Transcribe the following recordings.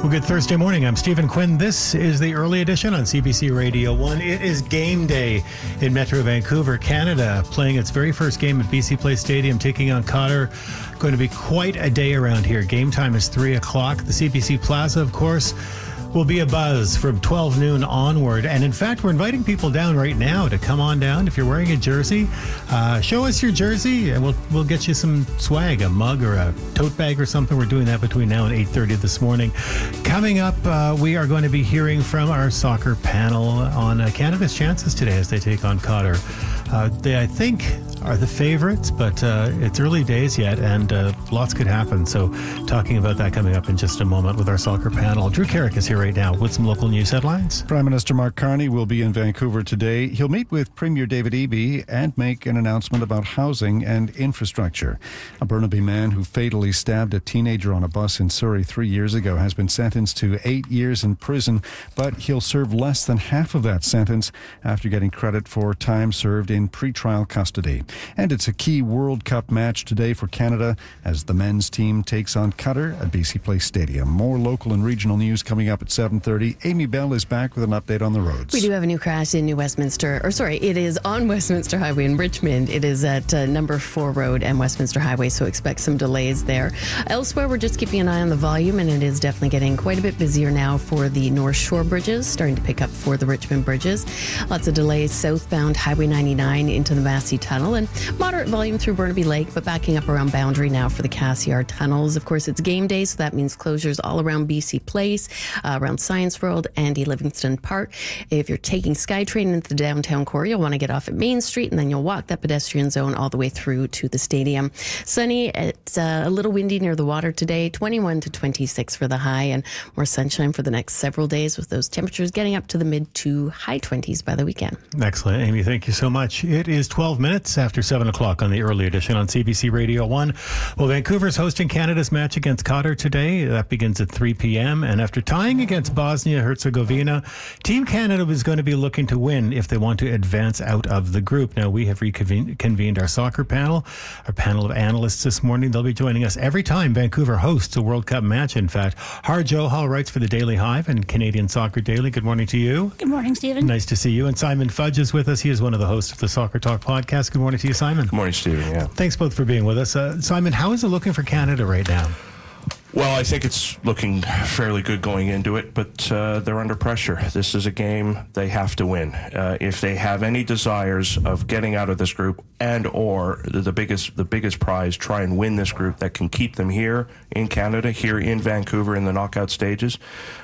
Well, good Thursday morning. I'm Stephen Quinn. This is the early edition on CBC Radio 1. It is game day in Metro Vancouver, Canada, playing its very first game at BC Place Stadium, taking on Cotter. Going to be quite a day around here. Game time is 3 o'clock. The CBC Plaza, of course, will be abuzz from 12 noon onward. And in fact, we're inviting people down right now to come on down. If you're wearing a jersey, show us your jersey and we'll get you some swag, a mug or a tote bag or something. We're doing that between now and 8:30 this morning. Coming up, we are going to be hearing from our soccer panel on Canada's chances today as they take on Cotter. They, I think, are the favorites, but it's early days yet and lots could happen. So talking about that coming up in just a moment with our soccer panel. Drew Carrick is here right now with some local news headlines. Prime Minister Mark Carney will be in Vancouver today. He'll meet with Premier David Eby and make an announcement about housing and infrastructure. A Burnaby man who fatally stabbed a teenager on a bus in Surrey 3 years ago has been sentenced to 8 years in prison, but he'll serve less than half of that sentence after getting credit for time served in pre-trial custody. And it's a key World Cup match today for Canada as the men's team takes on Qatar at BC Place Stadium. More local and regional news coming up at 7:30. Amy Bell is back with an update on the roads. We do have a new crash in New Westminster, it is on Westminster Highway in Richmond. It is at number 4 Road and Westminster Highway, so expect some delays there. Elsewhere, we're just keeping an eye on the volume, and it is definitely getting quite a bit busier now for the North Shore bridges, starting to pick up for the Richmond bridges. Lots of delays southbound Highway 99 into the Massey Tunnel, and moderate volume through Burnaby Lake, but backing up around Boundary now for the Cassiar tunnels. Of course, it's game day, so that means closures all around BC Place, around Science World, Andy Livingston Park. If you're taking SkyTrain into the downtown core, you'll want to get off at Main Street, and then you'll walk that pedestrian zone all the way through to the stadium. Sunny, it's a little windy near the water today, 21 to 26 for the high, and more sunshine for the next several days, with those temperatures getting up to the mid to high 20s by the weekend. Excellent, Amy. Thank you so much. It is 12 minutes after 7 o'clock on the early edition on CBC Radio 1. Well, Vancouver's hosting Canada's match against Cotter today. That begins at 3 p.m. And after tying against Bosnia-Herzegovina, Team Canada is going to be looking to win if they want to advance out of the group. Now, we have reconvened our soccer panel, our panel of analysts this morning. They'll be joining us every time Vancouver hosts a World Cup match, in fact. Har Johal writes for the Daily Hive and Canadian Soccer Daily. Good morning to you. Good morning, Stephen. Nice to see you. And Simon Fudge is with us. He is one of the hosts of the Soccer Talk podcast. Good morning to you, Simon. Good morning, Stephen. Yeah. Thanks both for being with us. Simon, how is it looking for Canada right now? Well, I think it's looking fairly good going into it, but they're under pressure. This is a game they have to win. If they have any desires of getting out of this group and or the biggest prize, try and win this group that can keep them here in Canada, here in Vancouver in the knockout stages.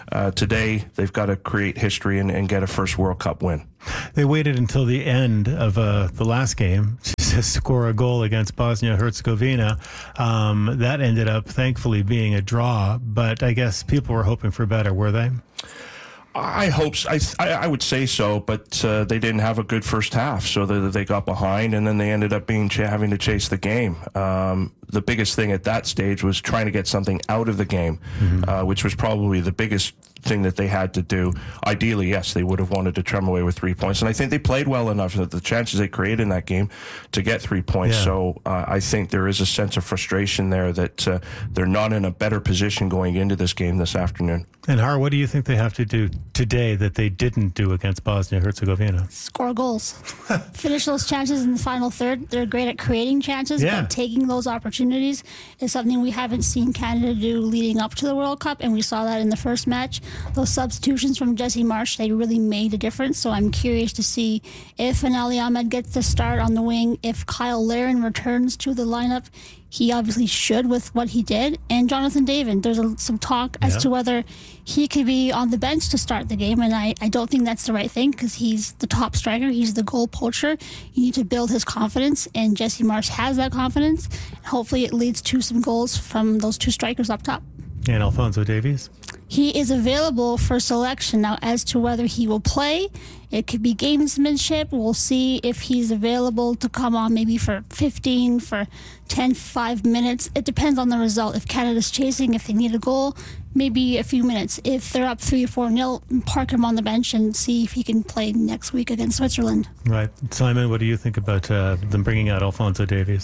Today, they've got to create history and get a first World Cup win. They waited until the end of the last game to score a goal against Bosnia-Herzegovina. That ended up, thankfully, being a draw, but I guess people were hoping for better, were they? I hope so. I would say so, but they didn't have a good first half, so they got behind, and then they ended up having to chase the game. The biggest thing at that stage was trying to get something out of the game, which was probably the biggest thing that they had to do. Ideally, yes, they would have wanted to come away with 3 points, and I think they played well enough that the chances they created in that game to get 3 points. Yeah. So I think there is a sense of frustration there that they're not in a better position going into this game this afternoon. And Har, what do you think they have to do today that they didn't do against Bosnia-Herzegovina? Score goals. Finish those chances in the final third. They're great at creating chances, but taking those opportunities is something we haven't seen Canada do leading up to the World Cup, and we saw that in the first match. Those substitutions from Jesse Marsch, they really made a difference, so I'm curious to see if Anali Ahmed gets the start on the wing, if Kyle Larin returns to the lineup. He obviously should with what he did. And Jonathan David, there's some talk as to whether he could be on the bench to start the game, and I don't think that's the right thing because he's the top striker, he's the goal poacher. You need to build his confidence, and Jesse Marsch has that confidence. And hopefully it leads to some goals from those two strikers up top. And Alphonso Davies? He is available for selection. Now, as to whether he will play, it could be gamesmanship. We'll see if he's available to come on maybe for 15, for 10, 5 minutes. It depends on the result. If Canada's chasing, if they need a goal, maybe a few minutes. If they're up 3 or 4-0, park him on the bench and see if he can play next week against Switzerland. Right. Simon, what do you think about them bringing out Alphonso Davies?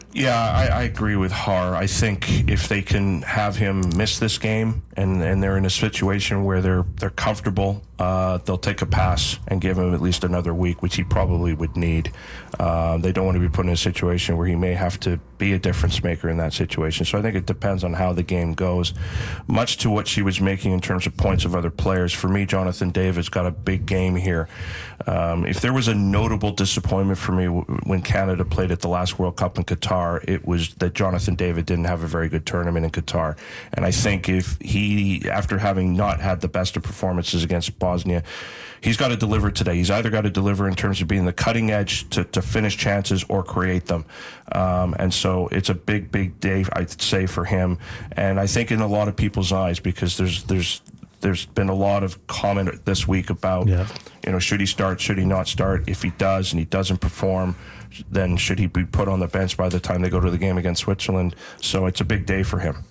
Yeah, I agree with Har. I think if they can have him miss this game and they're in a situation where they're comfortable, they'll take a pass and give him at least another week, which he probably would need. They don't want to be put in a situation where he may have to be a difference maker in that situation. So I think it depends on how the game goes. Much to what she was making in terms of points of other players, for me, Jonathan David's got a big game here. If there was a notable disappointment for me when Canada played at the last World Cup in Qatar, it was that Jonathan David didn't have a very good tournament in Qatar. And I think if he, after having not had the best of performances against Bosnia, he's got to deliver today. He's either got to deliver in terms of being the cutting edge to finish chances or create them. And so it's a big, big day, I'd say, for him. And I think in a lot of people's eyes, because there's been a lot of comment this week about, should he start, should he not start? If he does and he doesn't perform, then should he be put on the bench by the time they go to the game against Switzerland? So it's a big day for him.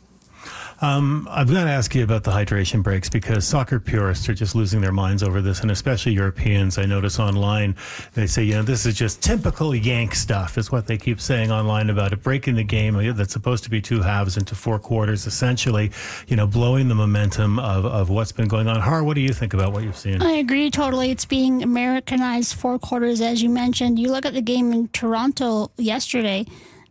I'm going to ask you about the hydration breaks, because soccer purists are just losing their minds over this, and especially Europeans. I notice online, they say, this is just typical Yank stuff, is what they keep saying online about it. Breaking the game that's supposed to be 2 halves into 4 quarters, essentially, blowing the momentum of what's been going on. Har, what do you think about what you've seen? I agree totally. It's being Americanized 4 quarters, as you mentioned. You look at the game in Toronto yesterday,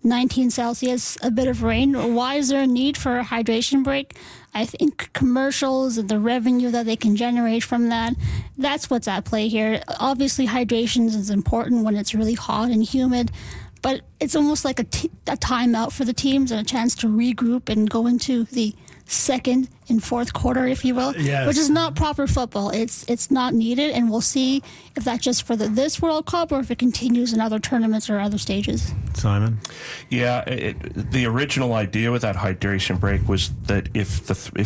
19 Celsius, a bit of rain. Why is there a need for a hydration break? I think commercials and the revenue that they can generate from that's what's at play here. Obviously, hydration is important when it's really hot and humid, but it's almost like a timeout for the teams and a chance to regroup and go into the second and fourth quarter, if you will, which is not proper football. It's not needed, and we'll see if that's just for this World Cup or if it continues in other tournaments or other stages. Simon? Yeah, the original idea with that hydration break was that if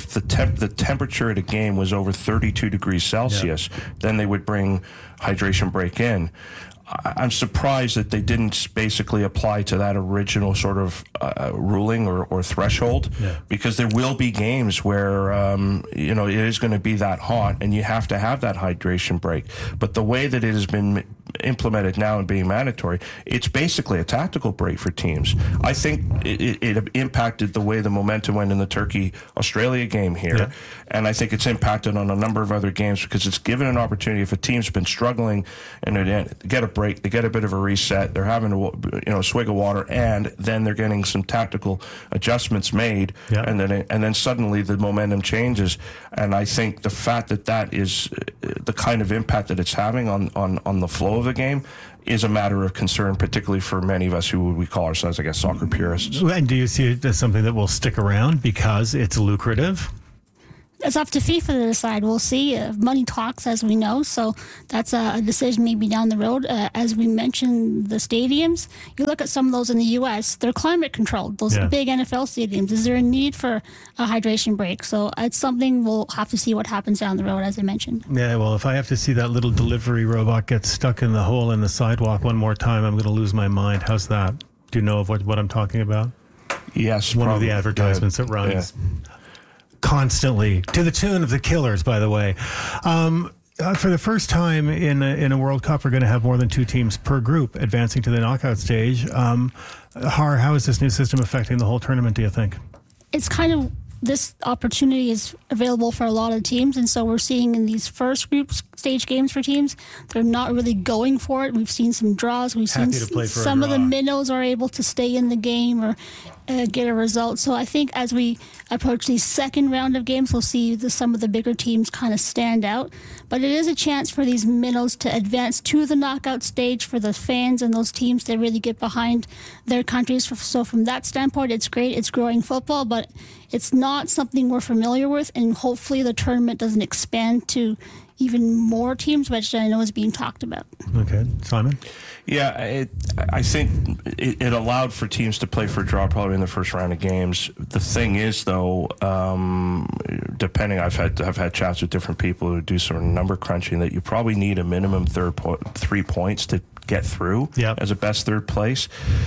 the temperature at a game was over 32 degrees Celsius, then they would bring hydration break in. I'm surprised that they didn't basically apply to that original sort of ruling or threshold, because there will be games where it is going to be that hot and you have to have that hydration break. But the way that it has been implemented now and being mandatory, it's basically a tactical break for teams. I think it impacted the way the momentum went in the Turkey-Australia game here, and I think it's impacted on a number of other games because it's given an opportunity. If a team's been struggling and they get a break, they get a bit of a reset, they're having a swig of water, and then they're getting some tactical adjustments made, and then suddenly the momentum changes. And I think the fact that is the kind of impact that it's having on the flow of the game is a matter of concern, particularly for many of us who we call ourselves, I guess, soccer purists. And do you see it as something that will stick around because it's lucrative? It's up to FIFA to decide. We'll see. Money talks, as we know, so that's a decision maybe down the road. As we mentioned, the stadiums, you look at some of those in the U.S., they're climate controlled, those big NFL stadiums. Is there a need for a hydration break? So it's something we'll have to see what happens down the road, as I mentioned. Yeah, well, if I have to see that little delivery robot get stuck in the hole in the sidewalk one more time, I'm going to lose my mind. How's that? Do you know of what I'm talking about? Yes. One of the advertisements that runs. Yeah. Constantly, to the tune of the Killers, by the way. For the first time in a World Cup, we're going to have more than 2 teams per group advancing to the knockout stage. Har, how is this new system affecting the whole tournament, do you think? It's kind of, this opportunity is available for a lot of teams, and so we're seeing in these first group stage games for teams, they're not really going for it. We've seen some draws. We've seen some of the minnows are able to stay in the game or get a result. So I think as we approach the second round of games, we'll see some of the bigger teams kind of stand out. But it is a chance for these minnows to advance to the knockout stage for the fans and those teams to really get behind their countries. So from that standpoint, it's great. It's growing football, but it's not something we're familiar with, and hopefully the tournament doesn't expand to even more teams, which I know is being talked about. Okay. Simon? Yeah, I think it allowed for teams to play for a draw probably in the first round of games. The thing is, though, depending, I've had chats with different people who do sort of number crunching, that you probably need a minimum 3 points to get through as a best third place.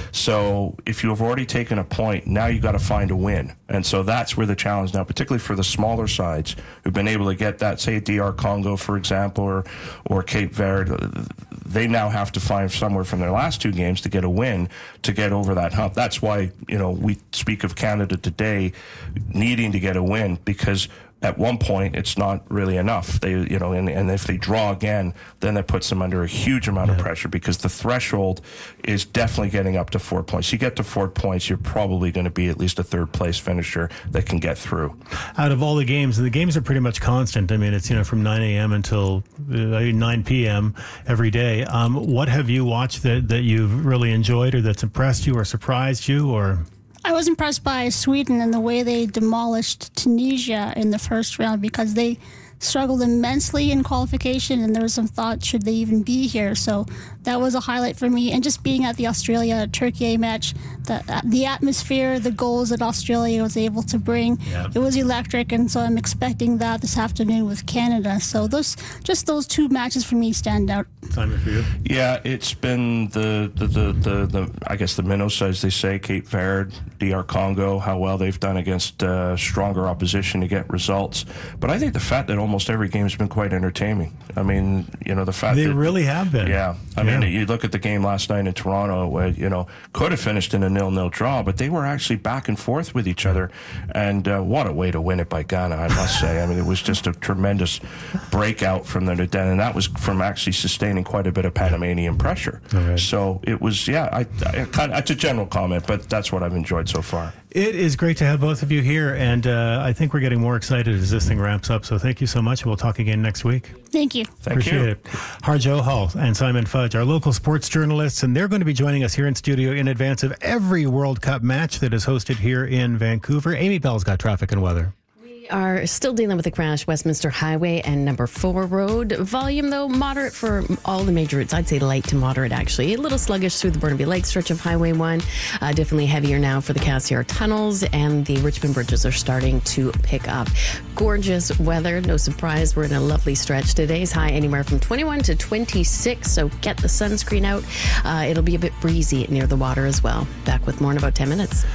So if you have already taken a point, now you've got to find a win. And so that's where the challenge now, particularly for the smaller sides who've been able to get that, say DR Congo, for example, or Cape Verde, they now have to find somewhere from their last 2 games to get a win to get over that hump. That's why, we speak of Canada today needing to get a win, because at one point it's not really enough. They, and if they draw again, then that puts them under a huge amount of pressure, because the threshold is definitely getting up to 4 points. You get to 4 points, you're probably going to be at least a third place finisher that can get through. Out of all the games are pretty much constant. I mean, it's, from 9 a.m. until 9 p.m. every day. What have you watched that you've really enjoyed, or that's impressed you or surprised you, or... I was impressed by Sweden and the way they demolished Tunisia in the first round, because they struggled immensely in qualification, and there was some thought, should they even be here? So that was a highlight for me. And just being at the Australia-Turkey match, the atmosphere, the goals that Australia was able to bring, it was electric, and so I'm expecting that this afternoon with Canada. So those 2 matches for me stand out. Simon, for you? Yeah, it's been the I guess the minnows, as they say, Cape Verde, DR Congo, how well they've done against stronger opposition to get results. But I think the fact that almost every game has been quite entertaining. I mean, the fact they that... They really have been. Yeah. I mean, you look at the game last night in Toronto, where, could have finished in a 0-0 draw, but they were actually back and forth with each other. And what a way to win it by Ghana, I must say. I mean, it was just a tremendous breakout from them, and that was from actually sustaining quite a bit of Panamanian pressure. Right. So it was, it's a general comment, but that's what I've enjoyed so far. It is great to have both of you here, and I think we're getting more excited as this thing ramps up. So thank you so much, and we'll talk again next week. Thank you. Appreciate it. Harj Ohal and Simon Fudge, our local sports journalists, and they're going to be joining us here in studio in advance of every World Cup match that is hosted here in Vancouver. Amy Bell's got traffic and weather. We are still dealing with a crash, Westminster Highway and number 4 Road. Volume, though, moderate for all the major routes. I'd say light to moderate, actually. A little sluggish through the Burnaby Lake stretch of Highway 1. Definitely heavier now for the Cassiar tunnels, and the Richmond bridges are starting to pick up. Gorgeous weather. No surprise, we're in a lovely stretch. Today's high anywhere from 21 to 26, so get the sunscreen out. It'll be a bit breezy near the water as well. Back with more in about 10 minutes.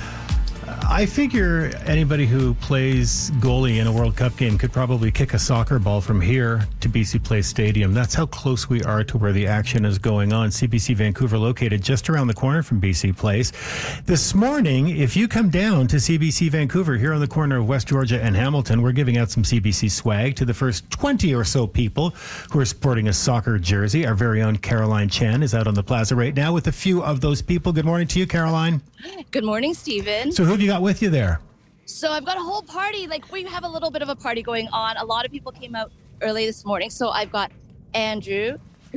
I figure anybody who plays goalie in a World Cup game could probably kick a soccer ball from here to BC Place Stadium. That's how close we are to where the action is going on. CBC Vancouver located just around the corner from BC Place. This morning, if you come down to CBC Vancouver here on the corner of West Georgia and Hamilton, we're giving out some CBC swag to the first 20 or so people who are sporting a soccer jersey. Our very own Caroline Chen is out on the plaza right now with a few of those people. Good morning to you, Caroline. Good morning, Stephen. So who have you got with you there? So I've got a whole party. We have a little bit of a party going on. A lot of people came out early this morning. So I've got Andrew,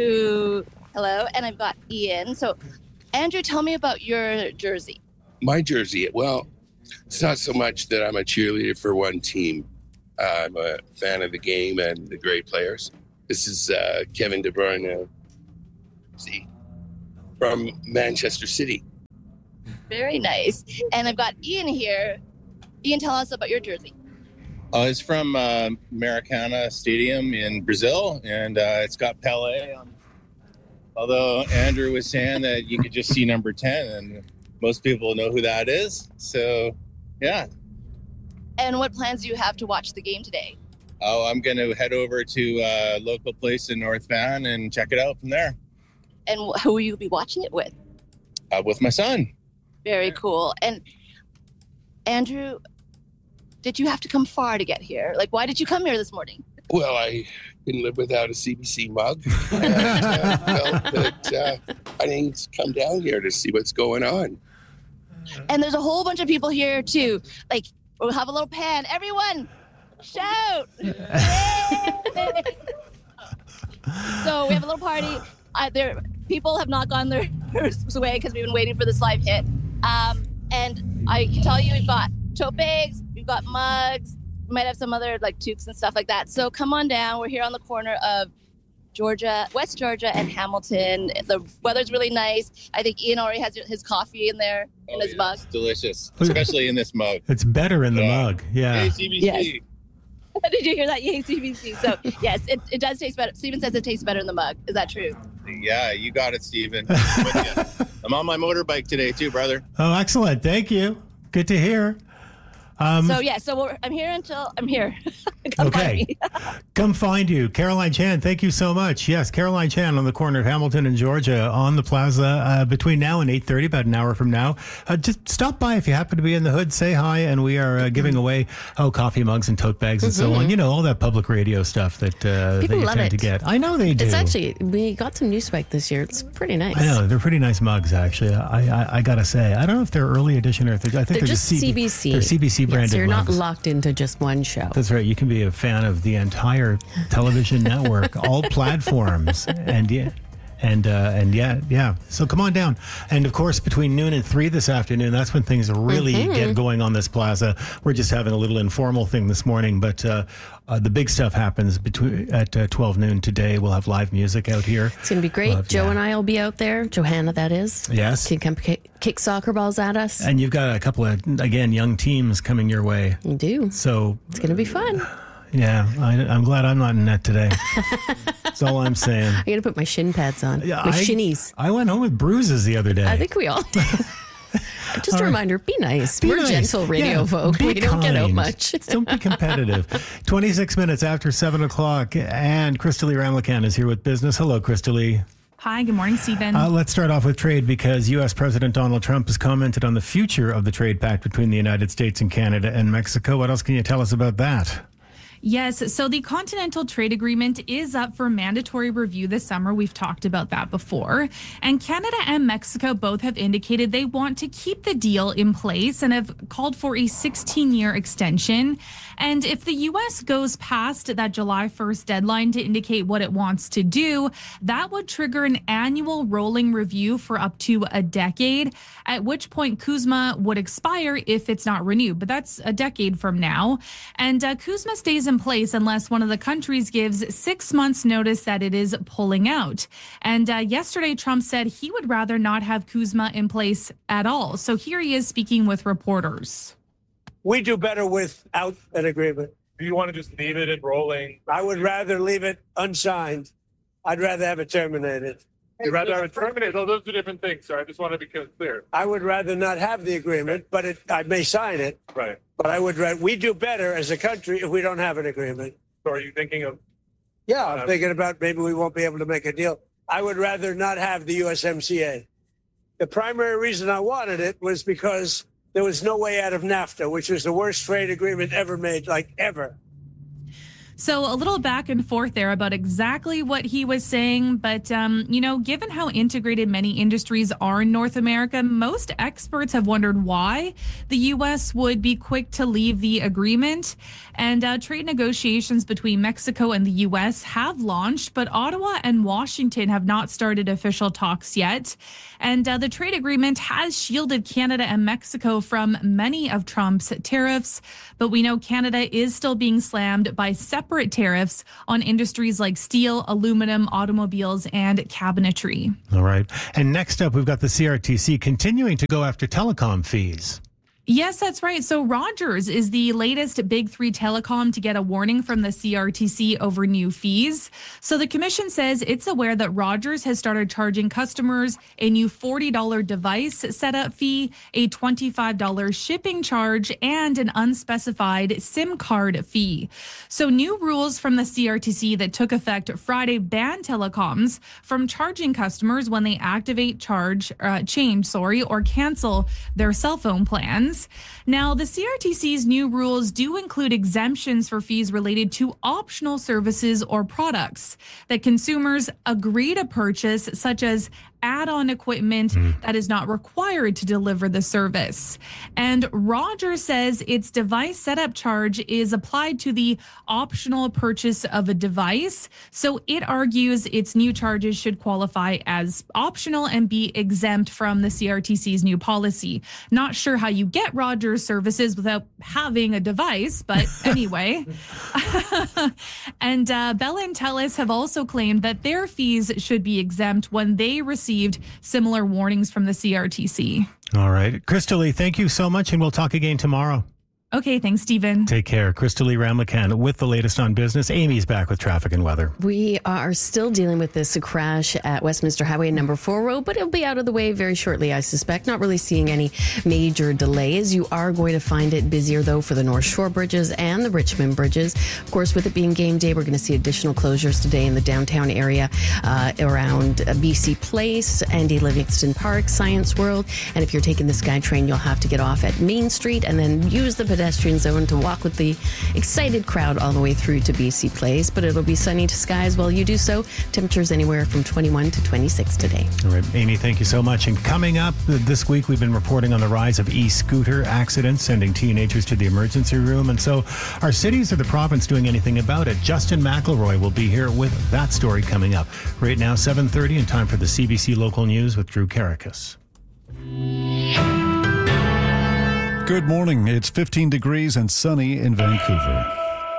hello, and I've got Ian. So Andrew, tell me about your jersey. My jersey? Well, it's not so much that I'm a cheerleader for one team. I'm a fan of the game and the great players. This is Kevin De Bruyne from Manchester City. Very nice. And I've got Ian here. Ian, tell us about your jersey. It's from Maracana Stadium in Brazil, and it's got Pelé on. Although Andrew was saying that you could just see number 10, and most people know who that is. So, yeah. And what plans do you have to watch the game today? Oh, I'm going to head over to a local place in North Van and check it out from there. And who will you be watching it with? With my son. Very cool. And Andrew, did you have to come far to get here? Why did you come here this morning? Well, I couldn't live without a CBC mug. And I felt that I need to come down here to see what's going on. And there's a whole bunch of people here, too. We'll have a little pan. Everyone, shout! So we have a little party. People have not gone their way because we've been waiting for this live hit. And I can tell you, we've got tote bags, we've got mugs, we might have some other toques and stuff like that. So come on down. We're here on the corner of West Georgia and Hamilton. The weather's really nice. I think Ian already has his coffee in there in his mug. It's delicious, especially in this mug. It's better in the mug. Yeah. Hey, CBC. Yes. Did you hear that? Yay, CBC. So, yes, it does taste better. Steven says it tastes better in the mug. Is that true? Yeah, you got it, Steven. I'm on my motorbike today, too, brother. Oh, excellent. Thank you. Good to hear. I'm here until I'm here. Okay. Come find you. Caroline Chan, thank you so much. Yes, Caroline Chan on the corner of Hamilton and Georgia on the plaza between now and 8:30, about an hour from now. Just stop by if you happen to be in the hood. Say hi, and we are giving away coffee mugs and tote bags and so on. You know, all that public radio stuff that people you love tend to get. I know they do. It's actually, we got some new spec this year. It's pretty nice. I know. They're pretty nice mugs, actually. I got to say. I don't know if they're early edition or if I think they're just CBC. They're CBC branded so you're mugs. not locked into just one show. That's right. You can be a fan of the entire television network, all platforms, and so come on down. And of course, between noon and 3 this afternoon, that's when things really get going on this plaza. We're just having a little informal thing this morning, but the big stuff happens at 12 noon today. We'll have live music out here. It's going to be great. Joe and I will be out there. Johanna, that is. Yes. Can come kick soccer balls at us. And you've got a couple of, again, young teams coming your way. You do. So it's going to be fun. Yeah, I'm glad I'm not in net today. That's all I'm saying. I got to put my shin pads on. My shinnies. I went home with bruises the other day. I think we all Just a reminder, be nice. We're gentle radio folk. We don't get out much. Don't be competitive. 26 minutes after 7 o'clock, and Crystalie Ramlakan is here with business. Hello, Crystalie. Hi, good morning, Stephen. Let's start off with trade because U.S. President Donald Trump has commented on the future of the trade pact between the United States and Canada and Mexico. What else can you tell us about that? Yes, so the Continental Trade Agreement is up for mandatory review this summer. We've talked about that before. And Canada and Mexico both have indicated they want to keep the deal in place and have called for a 16-year extension. And if the U.S. goes past that July 1st deadline to indicate what it wants to do, that would trigger an annual rolling review for up to a decade, at which point CUSMA would expire if it's not renewed. But that's a decade from now. And CUSMA stays in place unless one of the countries gives 6 months notice that it is pulling out. And yesterday, Trump said he would rather not have CUSMA in place at all. So here he is speaking with reporters. We do better without an agreement. Do you want to just leave it in rolling? I would rather leave it unsigned. I'd rather have it terminated. You'd rather have it terminated? Oh, those are different things, sir. I just want to be clear. I would rather not have the agreement, but I may sign it. Right. But I would rather, we do better as a country if we don't have an agreement. So are you thinking of? Yeah, I'm thinking about maybe we won't be able to make a deal. I would rather not have the USMCA. The primary reason I wanted it was because there was no way out of NAFTA, which was the worst trade agreement ever made, like ever. So a little back and forth there about exactly what he was saying. But, given how integrated many industries are in North America, most experts have wondered why the U.S. would be quick to leave the agreement. And trade negotiations between Mexico and the U.S. have launched, but Ottawa and Washington have not started official talks yet. And the trade agreement has shielded Canada and Mexico from many of Trump's tariffs. But we know Canada is still being slammed by separate tariffs on industries like steel, aluminum, automobiles, and cabinetry. All right. And next up, we've got the CRTC continuing to go after telecom fees. Yes, that's right. So Rogers is the latest Big Three telecom to get a warning from the CRTC over new fees. So the commission says it's aware that Rogers has started charging customers a new $40 device setup fee, a $25 shipping charge, and an unspecified SIM card fee. So new rules from the CRTC that took effect Friday ban telecoms from charging customers when they activate, change, or cancel their cell phone plans. Now, the CRTC's new rules do include exemptions for fees related to optional services or products that consumers agree to purchase, such as add-on equipment that is not required to deliver the service. And Rogers says its device setup charge is applied to the optional purchase of a device. So it argues its new charges should qualify as optional and be exempt from the CRTC's new policy. Not sure how you get Rogers services without having a device, but anyway. And Bell and Telus have also claimed that their fees should be exempt when they received similar warnings from the CRTC. All right. Crystalie, thank you so much, and we'll talk again tomorrow. Okay, thanks, Stephen. Take care. Crystal Lee Ramlakan with the latest on business. Amy's back with traffic and weather. We are still dealing with this crash at Westminster Highway number 4 road, but it'll be out of the way very shortly, I suspect. Not really seeing any major delays. You are going to find it busier, though, for the North Shore bridges and the Richmond bridges. Of course, with it being game day, we're going to see additional closures today in the downtown area around BC Place, Andy Livingston Park, Science World. And if you're taking the SkyTrain, you'll have to get off at Main Street and then use the pedestrian zone to walk with the excited crowd all the way through to BC Place. But it'll be sunny to skies while you do so. Temperatures anywhere from 21 to 26 today. All right, Amy, thank you so much. And coming up this week, we've been reporting on the rise of e-scooter accidents, sending teenagers to the emergency room. And so are cities or the province doing anything about it? Justin McElroy will be here with that story coming up. Right now, 7:30, and time for the CBC Local News with Drew Karakas. Good morning. It's 15 degrees and sunny in Vancouver.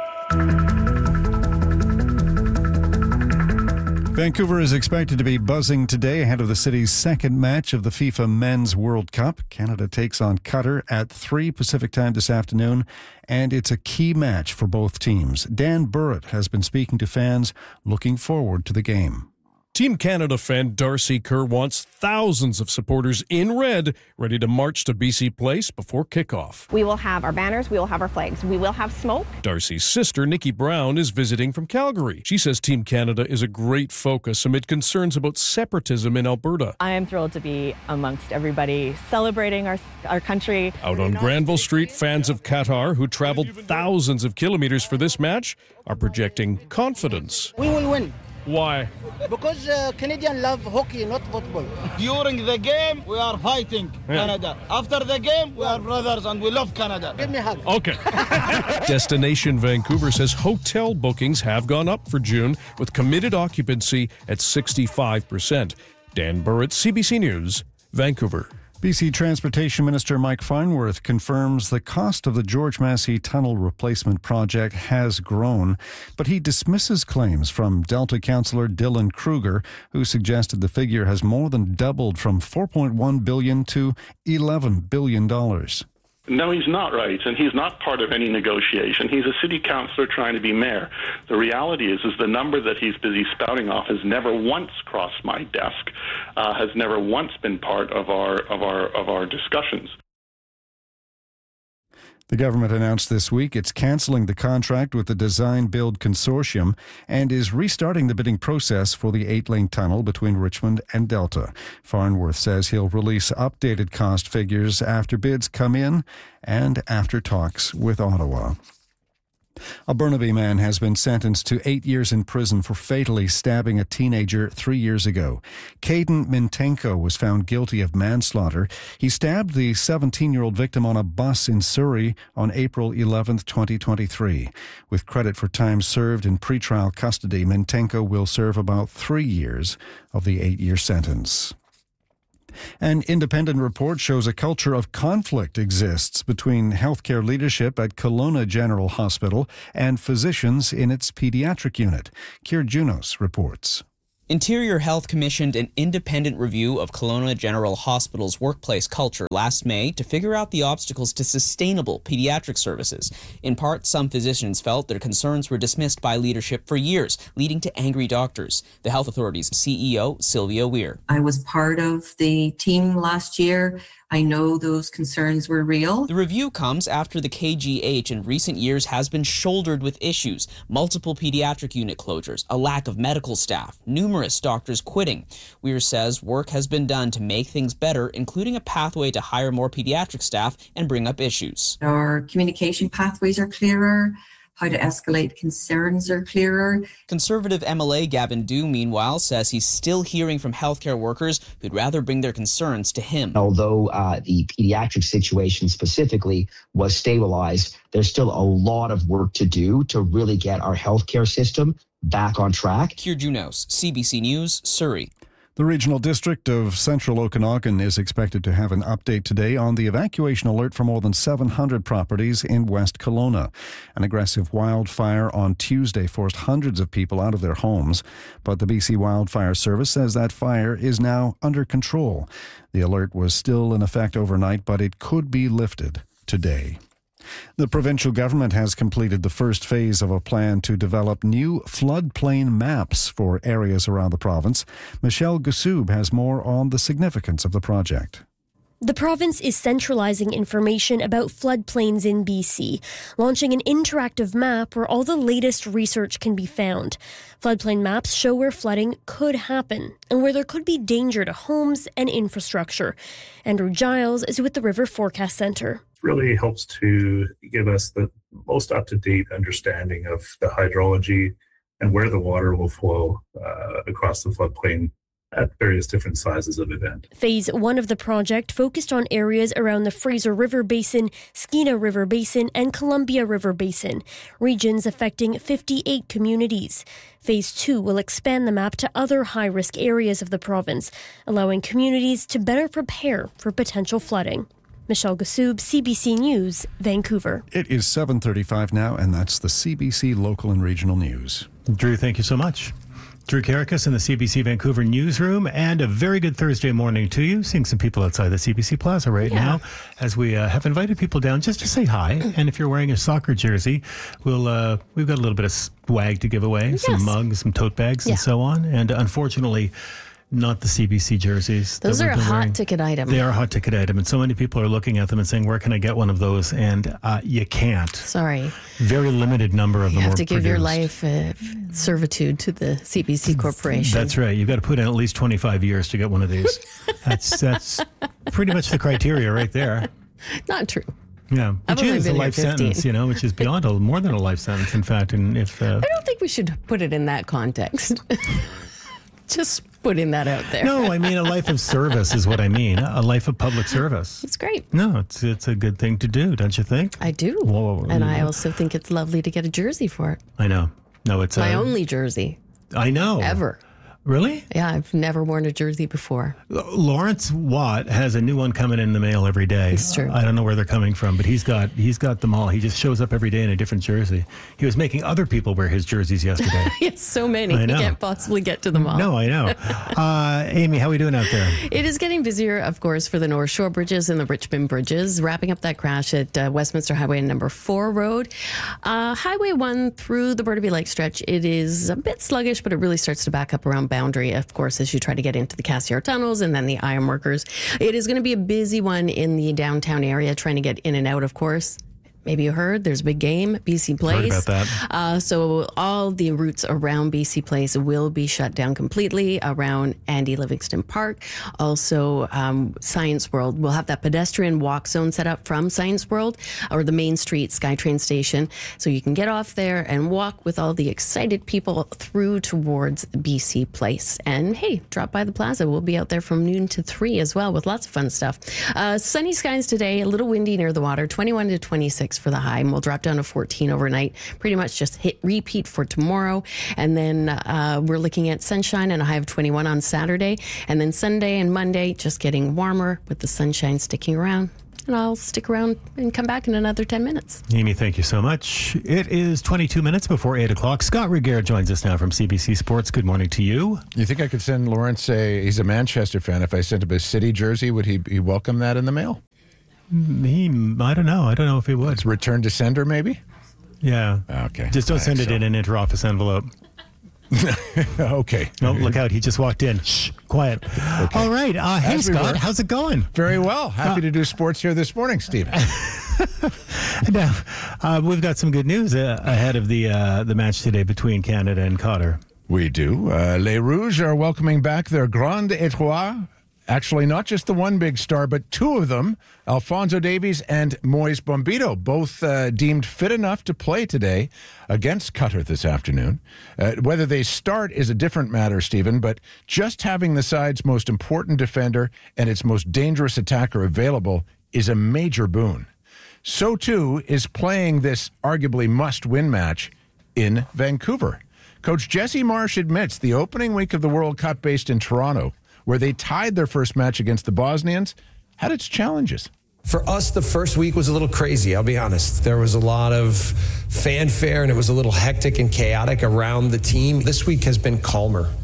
Vancouver is expected to be buzzing today ahead of the city's second match of the FIFA Men's World Cup. Canada takes on Qatar at 3 Pacific time this afternoon, and it's a key match for both teams. Dan Burrett has been speaking to fans looking forward to the game. Team Canada fan Darcy Kerr wants thousands of supporters in red ready to march to BC Place before kickoff. We will have our banners, we will have our flags, we will have smoke. Darcy's sister, Nikki Brown, is visiting from Calgary. She says Team Canada is a great focus amid concerns about separatism in Alberta. I am thrilled to be amongst everybody celebrating our country. Out on Granville Street, fans of Qatar, who traveled thousands of kilometers for this match, are projecting confidence. We will win. Why? Because Canadians love hockey, not football. During the game, we are fighting Canada. After the game, we are brothers and we love Canada. Give me a hug. Okay. Destination Vancouver says hotel bookings have gone up for June with committed occupancy at 65%. Dan Burrett, CBC News, Vancouver. BC Transportation Minister Mike Farnworth confirms the cost of the George Massey Tunnel Replacement Project has grown, but he dismisses claims from Delta councillor Dylan Kruger, who suggested the figure has more than doubled from $4.1 billion to $11 billion. No, he's not right, and he's not part of any negotiation. He's a city councillor trying to be mayor. The reality is the number that he's busy spouting off has never once crossed my desk, has never once been part of our discussions. The government announced this week it's cancelling the contract with the Design Build Consortium and is restarting the bidding process for the 8-lane tunnel between Richmond and Delta. Farnworth says he'll release updated cost figures after bids come in and after talks with Ottawa. A Burnaby man has been sentenced to 8 years in prison for fatally stabbing a teenager 3 years ago. Caden Mintenko was found guilty of manslaughter. He stabbed the 17-year-old victim on a bus in Surrey on April 11, 2023. With credit for time served in pretrial custody, Mintenko will serve about 3 years of the 8-year sentence. An independent report shows a culture of conflict exists between healthcare leadership at Kelowna General Hospital and physicians in its pediatric unit. Keir Junos reports. Interior Health commissioned an independent review of Kelowna General Hospital's workplace culture last May to figure out the obstacles to sustainable pediatric services. In part, some physicians felt their concerns were dismissed by leadership for years, leading to angry doctors. The health authority's CEO, Sylvia Weir. I was part of the team last year. I know those concerns were real. The review comes after the KGH in recent years has been shouldered with issues. Multiple pediatric unit closures, a lack of medical staff, numerous doctors quitting. Weir says work has been done to make things better, including a pathway to hire more pediatric staff and bring up issues. Our communication pathways are clearer. How to escalate concerns are clearer. Conservative MLA Gavin Dew, meanwhile, says he's still hearing from healthcare workers who'd rather bring their concerns to him. Although the pediatric situation specifically was stabilized, there's still a lot of work to do to really get our healthcare system back on track. Keir Junos, CBC News, Surrey. The Regional District of Central Okanagan is expected to have an update today on the evacuation alert for more than 700 properties in West Kelowna. An aggressive wildfire on Tuesday forced hundreds of people out of their homes, but the BC Wildfire Service says that fire is now under control. The alert was still in effect overnight, but it could be lifted today. The provincial government has completed the first phase of a plan to develop new floodplain maps for areas around the province. Michelle Gassoub has more on the significance of the project. The province is centralizing information about floodplains in BC, launching an interactive map where all the latest research can be found. Floodplain maps show where flooding could happen and where there could be danger to homes and infrastructure. Andrew Giles is with the River Forecast Centre. Really helps to give us the most up-to-date understanding of the hydrology and where the water will flow across the floodplain at various different sizes of event. Phase 1 of the project focused on areas around the Fraser River Basin, Skeena River Basin, and Columbia River Basin, regions affecting 58 communities. Phase 2 will expand the map to other high-risk areas of the province, allowing communities to better prepare for potential flooding. Michelle Gassoub, CBC News, Vancouver. It is 7:35 now, and that's the CBC Local and Regional News. Drew, thank you so much. Drew Karakas in the CBC Vancouver newsroom, and a very good Thursday morning to you. Seeing some people outside the CBC Plaza right now as we have invited people down just to say hi. And if you're wearing a soccer jersey, we've got a little bit of swag to give away, some mugs, some tote bags, and so on. And unfortunately, not the CBC jerseys. Those are a hot ticket item. They are a hot ticket item, and so many people are looking at them and saying, where can I get one of those? And you can't. Sorry. Very limited number of them. You have to give your life servitude to the CBC Corporation. That's right. You've got to put in at least 25 years to get one of these. That's pretty much the criteria right there. Not true. Yeah, which is a life sentence, which is beyond more than a life sentence, in fact. And if I don't think we should put it in that context. Just putting that out there. No, I mean a life of service is what I mean. A life of public service. It's great. No, it's a good thing to do, don't you think? I do. Whoa, and I also think it's lovely to get a jersey for it. I know. No, it's my only jersey. I know. Ever. Really? Yeah, I've never worn a jersey before. Lawrence Watt has a new one coming in the mail every day. It's true. I don't know where they're coming from, but he's got them all. He just shows up every day in a different jersey. He was making other people wear his jerseys yesterday. Yes, so many. You can't possibly get to them all. No, I know. Amy, how are we doing out there? It is getting busier, of course, for the North Shore bridges and the Richmond bridges. Wrapping up that crash at Westminster Highway and number 4 Road. Highway 1 through the Burnaby Lake stretch, it is a bit sluggish, but it really starts to back up around Boundary, of course, as you try to get into the Cassiar tunnels and then the Ironworkers. It is going to be a busy one in the downtown area, trying to get in and out, of course. Maybe you heard there's a big game, BC Place. Heard about that. So all the routes around BC Place will be shut down completely around Andy Livingston Park. Also, Science World. We'll have that pedestrian walk zone set up from Science World or the Main Street SkyTrain station. So you can get off there and walk with all the excited people through towards BC Place. And hey, drop by the plaza. We'll be out there from noon to 3 as well with lots of fun stuff. Sunny skies today, a little windy near the water, 21 to 26 for the high, and we'll drop down to 14 overnight. Pretty much just hit repeat for tomorrow. And then we're looking at sunshine and a high of 21 on Saturday. And then Sunday and Monday, just getting warmer with the sunshine sticking around. And I'll stick around and come back in another 10 minutes. Amy, thank you so much. It is 22 minutes before 8 o'clock. Scott Regehr joins us now from CBC Sports. Good morning to you. You think I could send Lawrence he's a Manchester fan. If I sent him a City jersey, would he welcome that in the mail? I don't know. I don't know if he would. It's return to sender, maybe? Yeah. Okay. Just don't send it in an inter-office envelope. Okay. No, look out. He just walked in. Shh, quiet. Okay. All right. Hey, Scott, how's it going? Very well. Happy to do sports here this morning, Steve. Now, we've got some good news ahead of the match today between Canada and Qatar. We do. Les Rouges are welcoming back their Grande Étoile. Actually, not just the one big star, but two of them, Alphonso Davies and Moise Bombito, both deemed fit enough to play today against Qatar this afternoon. Whether they start is a different matter, Stephen, but just having the side's most important defender and its most dangerous attacker available is a major boon. So, too, is playing this arguably must-win match in Vancouver. Coach Jesse Marsch admits the opening week of the World Cup based in Toronto, where they tied their first match against the Bosnians, had its challenges. For us, the first week was a little crazy, I'll be honest. There was a lot of fanfare, and it was a little hectic and chaotic around the team. This week has been calmer.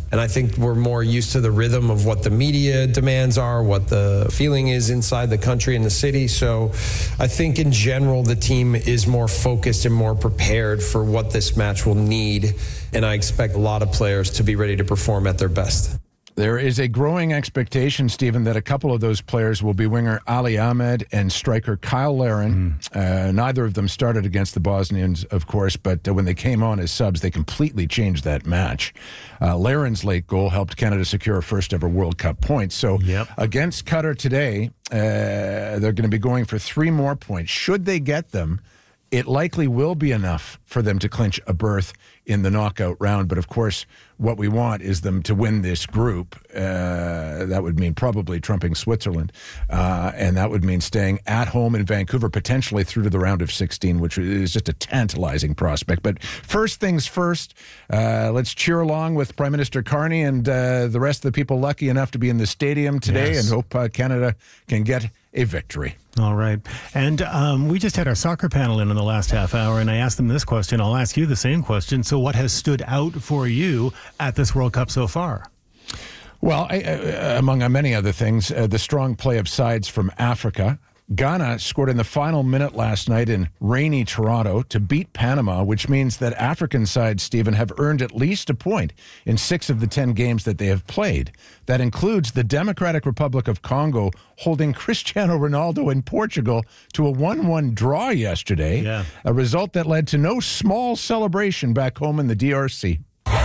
And I think we're more used to the rhythm of what the media demands are, what the feeling is inside the country and the city. So I think in general, the team is more focused and more prepared for what this match will need. And I expect a lot of players to be ready to perform at their best. There is a growing expectation, Stephen, that a couple of those players will be winger Ali Ahmed and striker Kyle Larin. Neither of them started against the Bosnians, of course, but when they came on as subs, they completely changed that match. Larin's late goal helped Canada secure a first-ever World Cup point. So against Qatar today, they're going to be going for 3 more points. Should they get them, it likely will be enough for them to clinch a berth in the knockout round. But of course, what we want is them to win this group. That would mean probably trumping Switzerland. And that would mean staying at home in Vancouver, potentially through to the round of 16, which is just a tantalizing prospect. But first things first, let's cheer along with Prime Minister Carney and the rest of the people lucky enough to be in the stadium today and hope Canada can get a victory. All right. And we just had our soccer panel in the last half hour, and I asked them this question. I'll ask you the same question. So what has stood out for you at this World Cup so far? Well, among many other things, the strong play of sides from Africa. Ghana scored in the final minute last night in rainy Toronto to beat Panama, which means that African sides, Stephen, have earned at least a point in 6 of the 10 games that they have played. That includes the Democratic Republic of Congo holding Cristiano Ronaldo in Portugal to a 1-1 draw yesterday, a result that led to no small celebration back home in the DRC.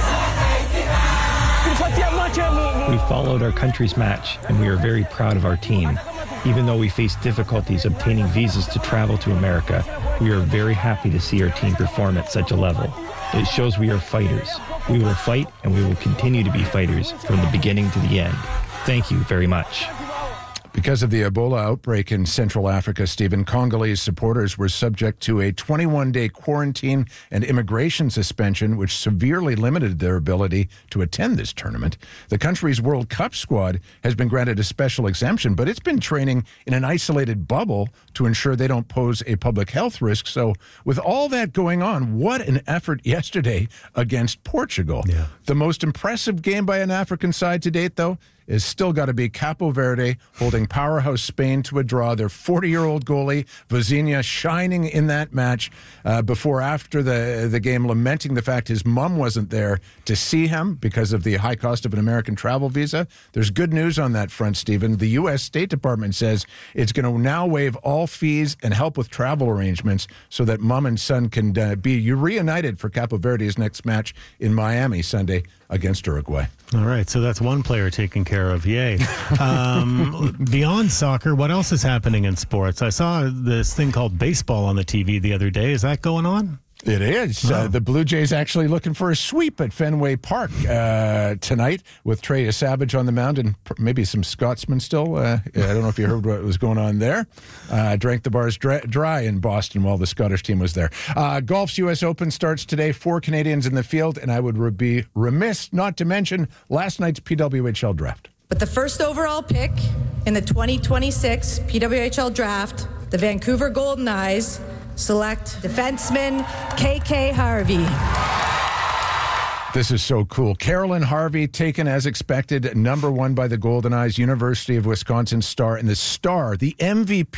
We followed our country's match, and we are very proud of our team. Even though we faced difficulties obtaining visas to travel to America, we are very happy to see our team perform at such a level. It shows we are fighters. We will fight, and we will continue to be fighters from the beginning to the end. Thank you very much. Because of the Ebola outbreak in Central Africa, Stephen, Congolese supporters were subject to a 21-day quarantine and immigration suspension, which severely limited their ability to attend this tournament. The country's World Cup squad has been granted a special exemption, but it's been training in an isolated bubble to ensure they don't pose a public health risk. So with all that going on, what an effort yesterday against Portugal. The most impressive game by an African side to date, though, is still got to be Capo Verde holding powerhouse Spain to a draw. Their 40-year-old goalie, Vozinha, shining in that match before after the game, lamenting the fact his mom wasn't there to see him because of the high cost of an American travel visa. There's good news on that front, Stephen. The U.S. State Department says it's going to now waive all fees and help with travel arrangements so that mom and son can be reunited for Capo Verde's next match in Miami Sunday against Uruguay. All right, so that's one player taken care of. Yay. Beyond soccer, what else is happening in sports? I saw this thing called baseball on the TV the other day. Is that going on? It is. The Blue Jays actually looking for a sweep at Fenway Park tonight with Trey Savage on the mound and maybe some Scotsmen still. I don't know if you heard what was going on there. Drank the bars dry in Boston while the Scottish team was there. Golf's U.S. Open starts today. 4 Canadians in the field, and I would be remiss not to mention last night's PWHL draft. With the first overall pick in the 2026 PWHL draft, the Vancouver Golden Eyes select defenseman KK Harvey. This is so cool. Carolyn Harvey, taken as expected, number 1 by the Golden Eyes, University of Wisconsin star, and the MVP